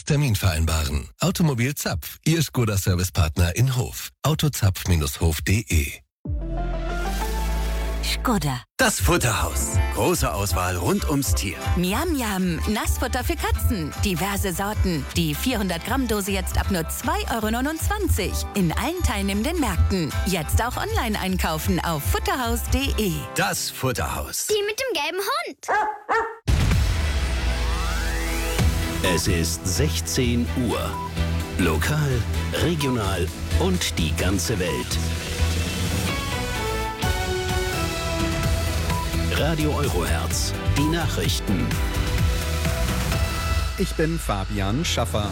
Termin vereinbaren. Automobil Zapf, Ihr Skoda-Servicepartner in Hof. autozapf-hof.de. Skoda. Das Futterhaus. Große Auswahl rund ums Tier. Miam Miam, Nassfutter für Katzen. Diverse Sorten. Die 400-Gramm-Dose jetzt ab nur 2,29 € in allen teilnehmenden Märkten. Jetzt auch online einkaufen auf futterhaus.de. Das Futterhaus. Die mit dem gelben Hund. Es ist 16 Uhr. Lokal, regional und die ganze Welt. Radio Eurohertz, die Nachrichten. Ich bin Fabian Schaffer.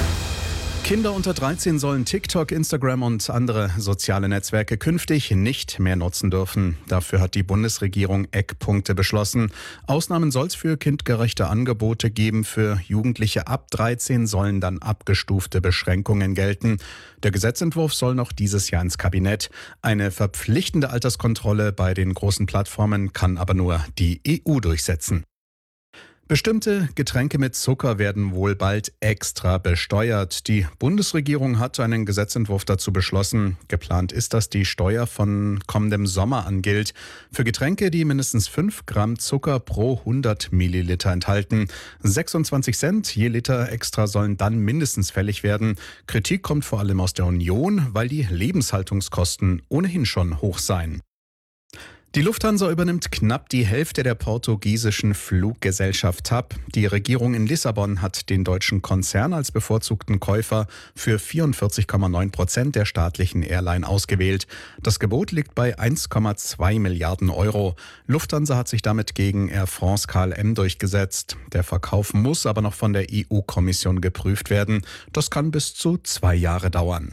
Kinder unter 13 sollen TikTok, Instagram und andere soziale Netzwerke künftig nicht mehr nutzen dürfen. Dafür hat die Bundesregierung Eckpunkte beschlossen. Ausnahmen soll es für kindgerechte Angebote geben. Für Jugendliche ab 13 sollen dann abgestufte Beschränkungen gelten. Der Gesetzentwurf soll noch dieses Jahr ins Kabinett. Eine verpflichtende Alterskontrolle bei den großen Plattformen kann aber nur die EU durchsetzen. Bestimmte Getränke mit Zucker werden wohl bald extra besteuert. Die Bundesregierung hat einen Gesetzentwurf dazu beschlossen. Geplant ist, dass die Steuer von kommendem Sommer an gilt. Für Getränke, die mindestens 5 Gramm Zucker pro 100 Milliliter enthalten. 26 Cent je Liter extra sollen dann mindestens fällig werden. Kritik kommt vor allem aus der Union, weil die Lebenshaltungskosten ohnehin schon hoch seien. Die Lufthansa übernimmt knapp die Hälfte der portugiesischen Fluggesellschaft TAP. Die Regierung in Lissabon hat den deutschen Konzern als bevorzugten Käufer für 44,9% der staatlichen Airline ausgewählt. Das Gebot liegt bei 1,2 Milliarden Euro. Lufthansa hat sich damit gegen Air France KLM durchgesetzt. Der Verkauf muss aber noch von der EU-Kommission geprüft werden. Das kann bis zu 2 Jahre dauern.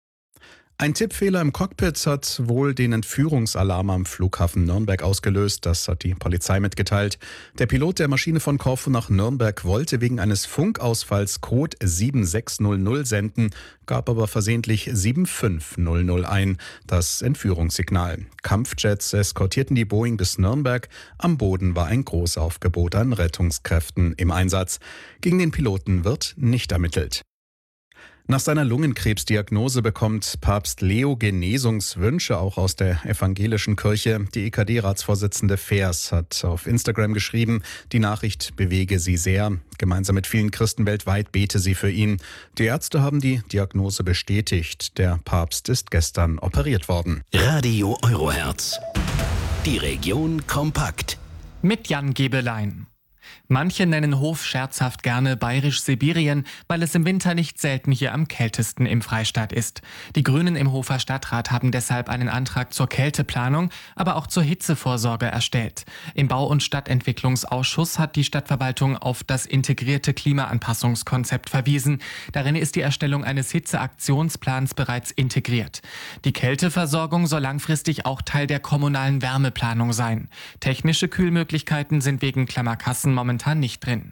Ein Tippfehler im Cockpit hat wohl den Entführungsalarm am Flughafen Nürnberg ausgelöst. Das hat die Polizei mitgeteilt. Der Pilot der Maschine von Korfu nach Nürnberg wollte wegen eines Funkausfalls Code 7600 senden, gab aber versehentlich 75000 ein, das Entführungssignal. Kampfjets eskortierten die Boeing bis Nürnberg. Am Boden war ein Großaufgebot an Rettungskräften im Einsatz. Gegen den Piloten wird nicht ermittelt. Nach seiner Lungenkrebsdiagnose bekommt Papst Leo Genesungswünsche auch aus der evangelischen Kirche. Die EKD-Ratsvorsitzende Fers hat auf Instagram geschrieben, die Nachricht bewege sie sehr. Gemeinsam mit vielen Christen weltweit bete sie für ihn. Die Ärzte haben die Diagnose bestätigt. Der Papst ist gestern operiert worden. Radio Eurohertz. Die Region kompakt. Mit Jan Gebelein. Manche nennen Hof scherzhaft gerne Bayerisch-Sibirien, weil es im Winter nicht selten hier am kältesten im Freistaat ist. Die Grünen im Hofer Stadtrat haben deshalb einen Antrag zur Kälteplanung, aber auch zur Hitzevorsorge erstellt. Im Bau- und Stadtentwicklungsausschuss hat die Stadtverwaltung auf das integrierte Klimaanpassungskonzept verwiesen. Darin ist die Erstellung eines Hitzeaktionsplans bereits integriert. Die Kälteversorgung soll langfristig auch Teil der kommunalen Wärmeplanung sein. Technische Kühlmöglichkeiten sind wegen Klammerkassen momentan nicht drin.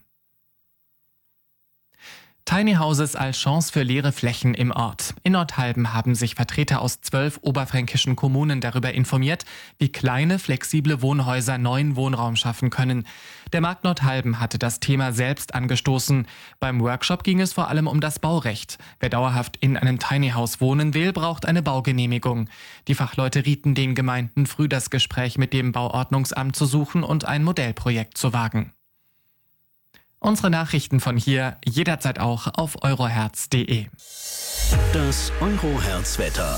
Tiny Houses als Chance für leere Flächen im Ort. In Nordhalben haben sich Vertreter aus 12 oberfränkischen Kommunen darüber informiert, wie kleine, flexible Wohnhäuser neuen Wohnraum schaffen können. Der Markt Nordhalben hatte das Thema selbst angestoßen. Beim Workshop ging es vor allem um das Baurecht. Wer dauerhaft in einem Tiny House wohnen will, braucht eine Baugenehmigung. Die Fachleute rieten den Gemeinden früh, das Gespräch mit dem Bauordnungsamt zu suchen und ein Modellprojekt zu wagen. Unsere Nachrichten von hier jederzeit auch auf eurohertz.de. Das Eurohertz-Wetter.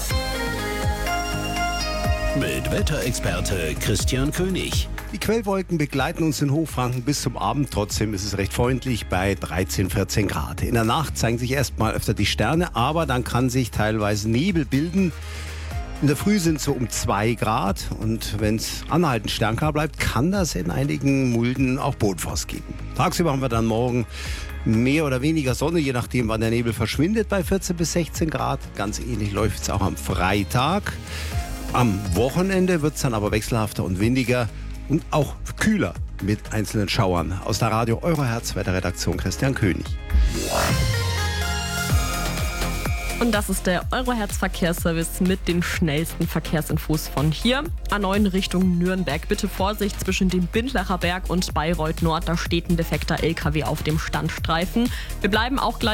Mit Wetterexperte Christian König. Die Quellwolken begleiten uns in Hochfranken bis zum Abend. Trotzdem ist es recht freundlich bei 13, 14 Grad. In der Nacht zeigen sich erstmal öfter die Sterne, aber dann kann sich teilweise Nebel bilden. In der Früh sind es so um 2 Grad und wenn es anhaltend sternklar bleibt, kann das in einigen Mulden auch Bodenfrost geben. Tagsüber haben wir dann morgen mehr oder weniger Sonne, je nachdem wann der Nebel verschwindet, bei 14 bis 16 Grad. Ganz ähnlich läuft es auch am Freitag. Am Wochenende wird es dann aber wechselhafter und windiger und auch kühler mit einzelnen Schauern. Aus der Radio Eurohertz Wetterredaktion Christian König. Und das ist der Eurohertz Verkehrsservice mit den schnellsten Verkehrsinfos von hier. A9 Richtung Nürnberg. Bitte Vorsicht zwischen dem Bindlacher Berg und Bayreuth Nord. Da steht ein defekter LKW auf dem Standstreifen. Wir bleiben auch gleich